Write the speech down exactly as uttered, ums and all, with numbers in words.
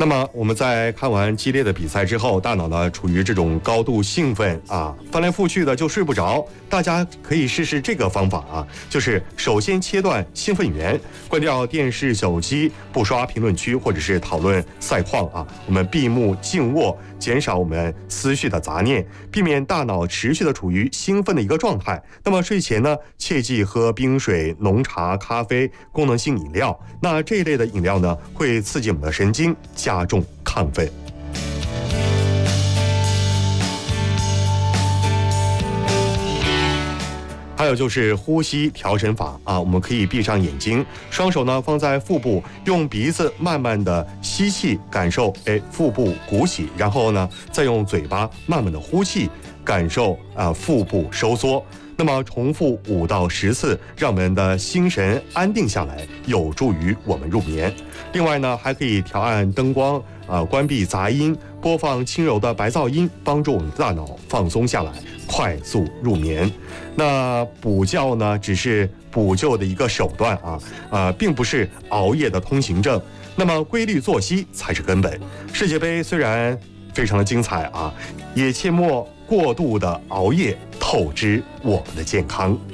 那么我们在看完激烈的比赛之后，大脑呢处于这种高度兴奋啊，翻来覆去的就睡不着。大家可以试试这个方法啊，就是首先切断兴奋源，关掉电视、手机，不刷评论区或者是讨论赛况啊。我们闭目静卧，减少我们思绪的杂念，避免大脑持续的处于兴奋的一个状态。那么睡前呢，切忌喝冰水、浓茶、咖啡、功能性饮料。那这一类的饮料呢，会刺激我们的神经，加重亢奋。还有就是呼吸调神法啊，我们可以闭上眼睛，双手呢放在腹部，用鼻子慢慢的吸气，感受哎腹部鼓起，然后呢再用嘴巴慢慢的呼气，感受啊腹部收缩。那么重复五到十次，让我们的心神安定下来，有助于我们入眠。另外呢，还可以调暗灯光啊、呃，关闭杂音，播放轻柔的白噪音，帮助我们的大脑放松下来，快速入眠。那补觉呢，只是补救的一个手段啊，呃，并不是熬夜的通行证。那么规律作息才是根本。世界杯虽然非常的精彩啊，也切莫过度的熬夜，透支我们的健康。